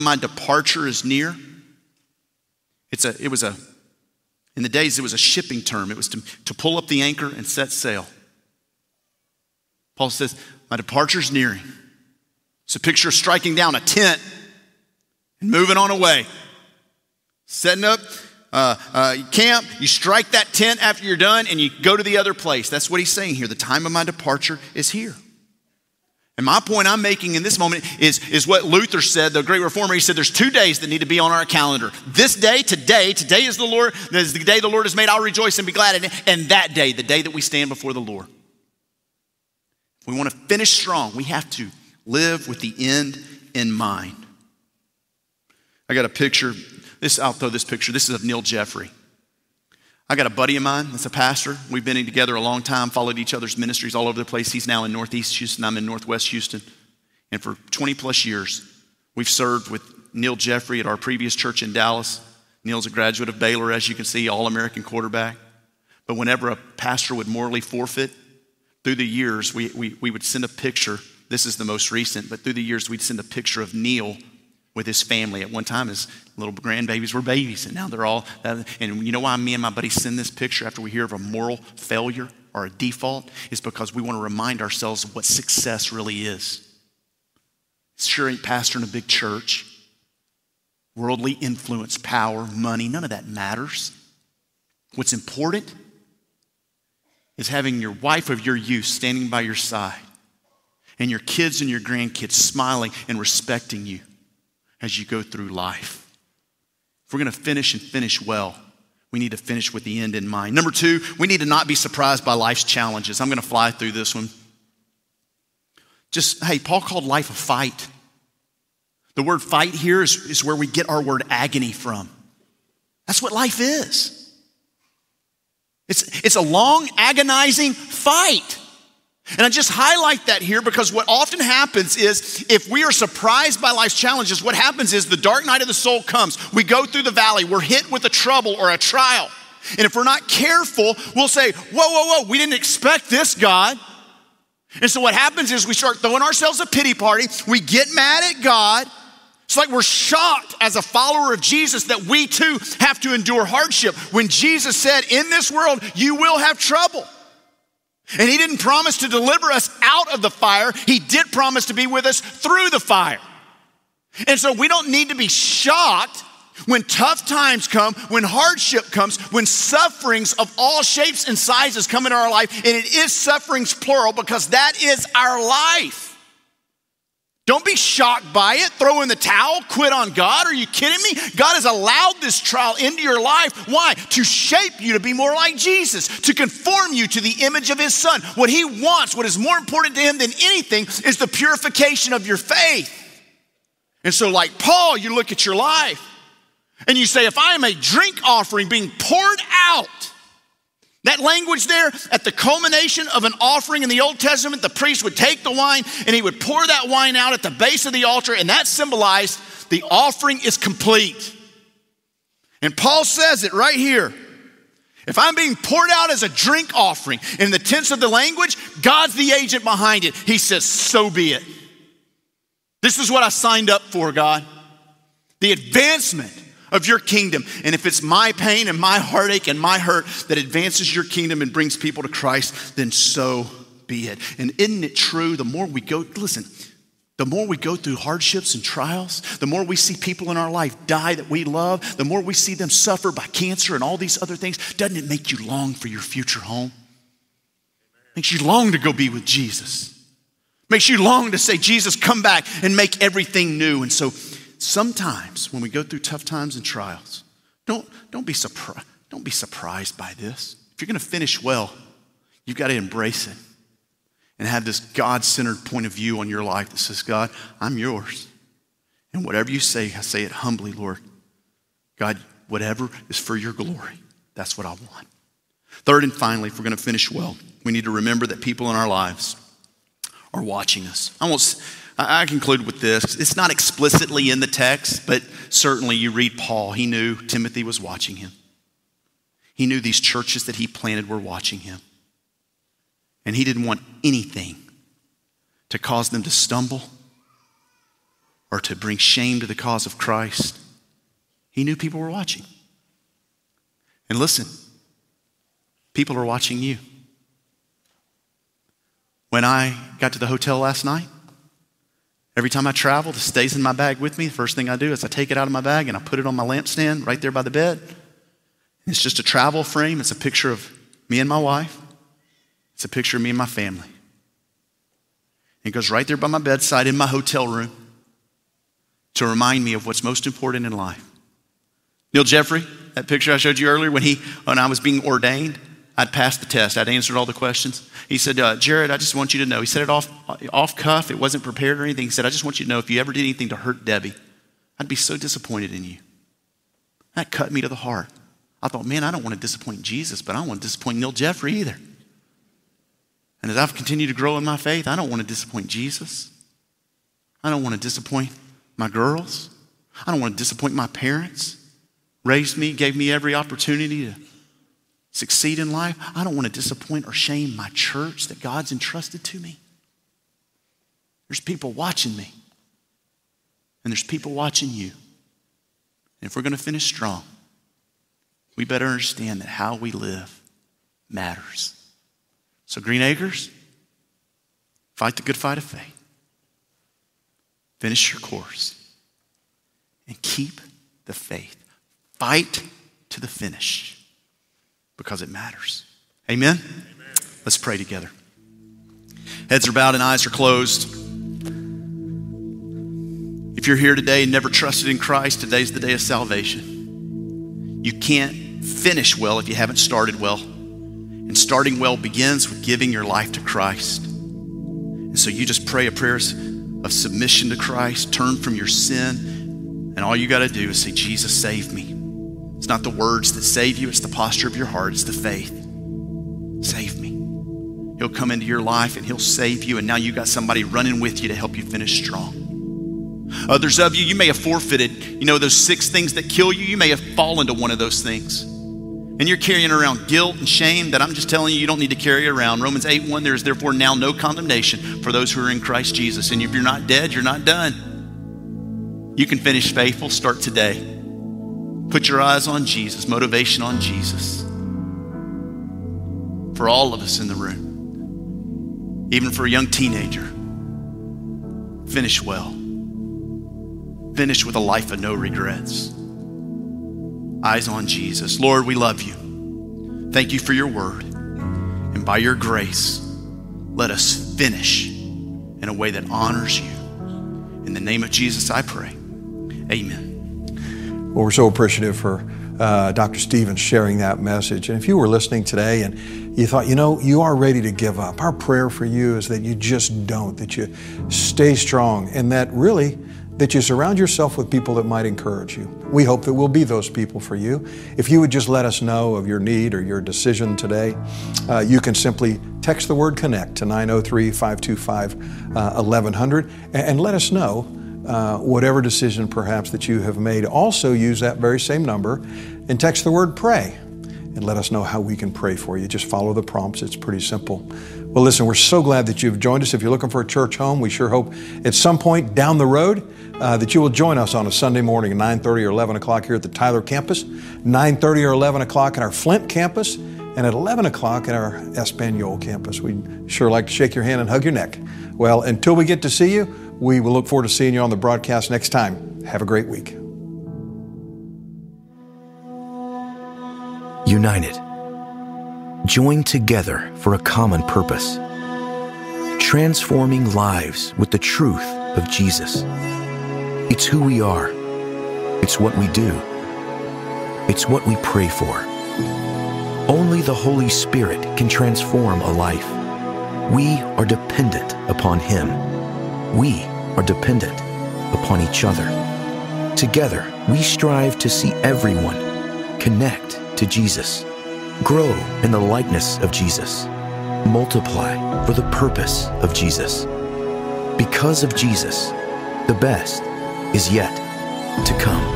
my departure is near. In the days, it was a shipping term. It was to pull up the anchor and set sail. Paul says, my departure's nearing. It's a picture of striking down a tent and moving on away. Setting up camp, you strike that tent after you're done and you go to the other place. That's what he's saying here. The time of my departure is here. And my point I'm making in this moment is what Luther said, the great reformer. He said there's 2 days that need to be on our calendar. This day, today is the day the Lord has made. I'll rejoice and be glad in it. And that day, the day that we stand before the Lord. If we want to finish strong, we have to live with the end in mind. I got a picture. I'll throw this picture. This is of Neil Jeffrey. I got a buddy of mine that's a pastor. We've been together a long time, followed each other's ministries all over the place. He's now in Northeast Houston. I'm in Northwest Houston. And for 20 plus years, we've served with Neil Jeffrey at our previous church in Dallas. Neil's a graduate of Baylor, as you can see, All-American quarterback. But whenever a pastor would morally forfeit, through the years, we would send a picture. This is the most recent, but through the years, we'd send a picture of Neil with his family. At one time, his little grandbabies were babies, and now they're all, and you know why me and my buddy send this picture after we hear of a moral failure or a default? Is because we want to remind ourselves of what success really is. Sure ain't pastoring a big church. Worldly influence, power, money, none of that matters. What's important is having your wife of your youth standing by your side and your kids and your grandkids smiling and respecting you as you go through life. If we're going to finish and finish well, we need to finish with the end in mind. Number 2, we need to not be surprised by life's challenges. I'm going to fly through this one. Paul called life a fight. The word fight here is where we get our word agony from. That's what life is. It's a long, agonizing fight. And I just highlight that here because what often happens is if we are surprised by life's challenges, what happens is the dark night of the soul comes. We go through the valley. We're hit with a trouble or a trial. And if we're not careful, we'll say, whoa, we didn't expect this, God. And so what happens is we start throwing ourselves a pity party. We get mad at God. It's like we're shocked as a follower of Jesus that we too have to endure hardship. When Jesus said, in this world, you will have trouble. And he didn't promise to deliver us out of the fire. He did promise to be with us through the fire. And so we don't need to be shocked when tough times come, when hardship comes, when sufferings of all shapes and sizes come into our life. And it is sufferings plural because that is our life. Don't be shocked by it. Throw in the towel, quit on God. Are you kidding me? God has allowed this trial into your life. Why? To shape you to be more like Jesus, to conform you to the image of his son. What he wants, what is more important to him than anything, is the purification of your faith. And so like Paul, you look at your life and you say, if I am a drink offering being poured out, that language there, at the culmination of an offering in the Old Testament, the priest would take the wine and he would pour that wine out at the base of the altar, and that symbolized the offering is complete. And Paul says it right here. If I'm being poured out as a drink offering, in the tense of the language, God's the agent behind it. He says, so be it. This is what I signed up for, God. The advancement of your kingdom. And if it's my pain and my heartache and my hurt that advances your kingdom and brings people to Christ, then so be it. And isn't it true, the more we go through hardships and trials, the more we see people in our life die that we love, the more we see them suffer by cancer and all these other things, doesn't it make you long for your future home? Makes you long to go be with Jesus. Makes you long to say, Jesus, come back and make everything new. And so sometimes when we go through tough times and trials, don't be surprised by this. If you're going to finish well, you've got to embrace it and have this God-centered point of view on your life that says, God, I'm yours. And whatever you say, I say it humbly, Lord. God, whatever is for your glory, that's what I want. Third and finally, if we're going to finish well, we need to remember that people in our lives are watching us. I conclude with this. It's not explicitly in the text, but certainly you read Paul. He knew Timothy was watching him. He knew these churches that he planted were watching him. And he didn't want anything to cause them to stumble or to bring shame to the cause of Christ. He knew people were watching. And listen, people are watching you. When I got to the hotel last night, every time I travel, this stays in my bag with me. The first thing I do is I take it out of my bag and I put it on my lampstand right there by the bed. It's just a travel frame. It's a picture of me and my wife. It's a picture of me and my family. It goes right there by my bedside in my hotel room to remind me of what's most important in life. Neil Jeffrey, that picture I showed you earlier, when I was being ordained, I'd passed the test. I'd answered all the questions. He said, Jared, I just want you to know. He said it off cuff. It wasn't prepared or anything. He said, I just want you to know if you ever did anything to hurt Debbie, I'd be so disappointed in you. That cut me to the heart. I thought, man, I don't want to disappoint Jesus, but I don't want to disappoint Neil Jeffrey either. And as I've continued to grow in my faith, I don't want to disappoint Jesus. I don't want to disappoint my girls. I don't want to disappoint my parents. Raised me, gave me every opportunity to succeed in life. I don't want to disappoint or shame my church that God's entrusted to me. There's people watching me. And there's people watching you. And if we're going to finish strong, we better understand that how we live matters. So Green Acres, fight the good fight of faith. Finish your course. And keep the faith. Fight to the finish. Because it matters. Amen? Amen? Let's pray together. Heads are bowed and eyes are closed. If you're here today and never trusted in Christ, today's the day of salvation. You can't finish well if you haven't started well. And starting well begins with giving your life to Christ. And so you just pray a prayer of submission to Christ, turn from your sin, and all you got to do is say, Jesus, save me. It's not the words that save you, it's the posture of your heart, it's the faith. Save me. He'll come into your life and he'll save you, and now you got somebody running with you to help you finish strong. Others of you may have forfeited, those 6 things that kill you. You may have fallen to one of those things. And you're carrying around guilt and shame that I'm just telling you don't need to carry around. Romans 8:1, there is therefore now no condemnation for those who are in Christ Jesus. And if you're not dead, you're not done. You can finish faithful, start today. Put your eyes on Jesus, motivation on Jesus. For all of us in the room, even for a young teenager, finish well. Finish with a life of no regrets. Eyes on Jesus. Lord, we love you. Thank you for your word. And by your grace, let us finish in a way that honors you. In the name of Jesus, I pray. Amen. Well, we're so appreciative for Dr. Stevens sharing that message. And if you were listening today and you thought, you are ready to give up, our prayer for you is that you just don't, that you stay strong, and that really, that you surround yourself with people that might encourage you. We hope that we'll be those people for you. If you would just let us know of your need or your decision today, you can simply text the word CONNECT to 903-525-1100 and let us know whatever decision perhaps that you have made. Also use that very same number and text the word PRAY and let us know how we can pray for you. Just follow the prompts. It's pretty simple. Well, listen, we're so glad that you've joined us. If you're looking for a church home, we sure hope at some point down the road that you will join us on a Sunday morning at 9:30 or 11 o'clock here at the Tyler campus, 9:30 or 11 o'clock at our Flint campus, and at 11 o'clock at our Espanol campus. We'd sure like to shake your hand and hug your neck. Well, until we get to see you, we will look forward to seeing you on the broadcast next time. Have a great week. United. Joined together for a common purpose. Transforming lives with the truth of Jesus. It's who we are. It's what we do. It's what we pray for. Only the Holy Spirit can transform a life. We are dependent upon Him. We are dependent upon each other. Together, we strive to see everyone connect to Jesus, grow in the likeness of Jesus, multiply for the purpose of Jesus. Because of Jesus, the best is yet to come.